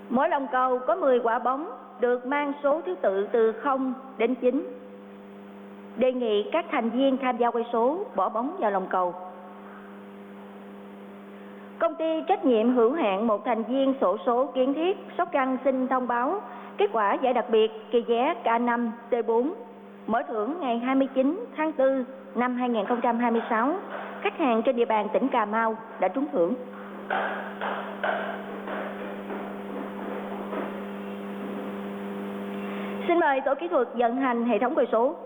Mỗi lòng cầu có 10 quả bóng được mang số thứ tự từ 0 đến 9. Đề nghị các thành viên tham gia quay số bỏ bóng vào lòng cầu. Công ty trách nhiệm hữu hạn một thành viên xổ số Kiến Thiết Sóc Trăng xin thông báo kết quả giải đặc biệt kỳ vé K5 T4 mở thưởng ngày 29 tháng 4 năm 2026. Khách hàng trên địa bàn tỉnh Cà Mau đã trúng thưởng. Xin mời tổ kỹ thuật vận hành hệ thống quay số.